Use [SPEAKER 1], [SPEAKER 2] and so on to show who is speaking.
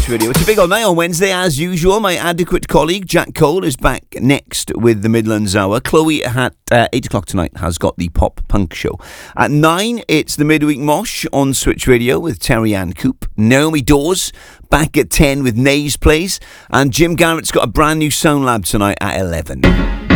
[SPEAKER 1] Radio. It's a big old night on Wednesday, as usual. My adequate colleague, Jack Cole, is back next with the Midlands Hour. Chloe at 8 o'clock tonight has got the Pop Punk Show. At 9, it's the Midweek Mosh on Switch Radio with Terry Ann Coop. Naomi Dawes back at 10 with Nays Plays. And Jim Garrett's got a brand new Sound Lab tonight at 11.